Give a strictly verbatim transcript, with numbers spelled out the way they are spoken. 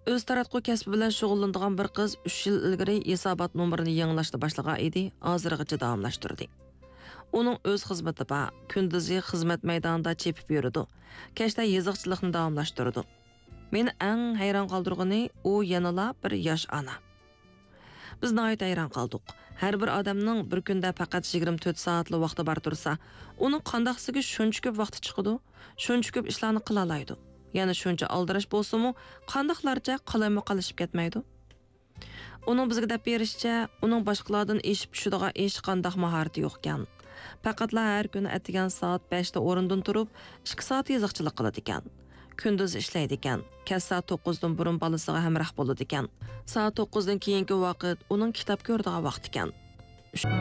Öz taratqu kasbi bilan shug'ullanadigan bir qiz uch yil ilgari hisobot nomerini yanglashni boshlagan edi, hozirgacha davomlashtirdi. Uning o'z xizmati bor, kunduzi xizmat maydonida chepib yuradi. Kechda yoziqchilikni davomlashtirdi. Meni eng hayron qoldirgani u yanala bir yosh ona. Biz nihoyat hayron qoldik. Har bir odamning bir kunda faqat yigirma to'rt soatli vaqti bor tursa, uning qandaqsiga shuncha ko'p vaqti chiqadi, shuncha ko'p ishlarni qila oladi. Yana shuncha aldirash bo'lsa-mu, qandaqlarcha qalamma qilishib ketmaydi. Uning bizga deb berishicha, uning boshqalardan eshib tushadigan ish qandaq mahorati yo'q ekan. Faqatla har kuni atgan soat beshda o'rindan turib, ikki soat yoziqchilik qiladi ekan. Kunduz ishlaydi ekan. Kech soat to'qqizdan burun balasiga hamroh bo'ladi ekan. Soat to'qqizdan keyingi vaqt uning kitob ko'radigan vaqt ekan.